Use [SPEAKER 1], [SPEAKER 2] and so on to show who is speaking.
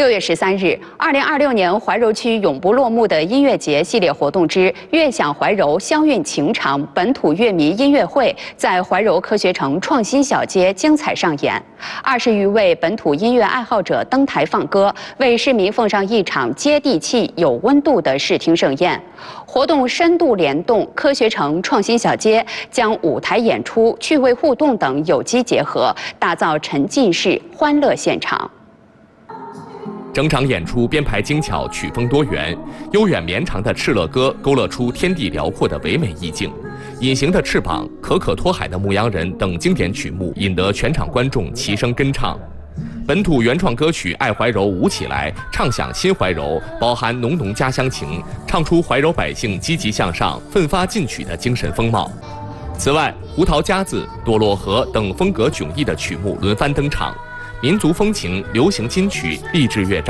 [SPEAKER 1] 6月13日，2026年怀柔区永不落幕的音乐节系列活动之“悦享怀柔，乡韵情长”本土乐迷音乐会在怀柔科学城创新小街精彩上演。20余位本土音乐爱好者登台放歌，为市民奉上一场接地气、有温度的视听盛宴。活动深度联动，科学城创新小街将舞台演出、趣味互动等有机结合，打造沉浸式欢乐现场。
[SPEAKER 2] 整场演出编排精巧，曲风多元，悠远绵长的《敕勒歌》勾勒出天地辽阔的唯美意境，隐形的翅膀、可可托海的牧羊人等经典曲目引得全场观众齐声跟唱。本土原创歌曲《爱怀柔舞起来》唱响新怀柔，饱含浓浓家乡情，唱出怀柔百姓积极向上、奋发进取的精神风貌。此外，胡桃夹子、多洛河等风格迥异的曲目轮番登场。 民族风情、流行金曲、励志乐章。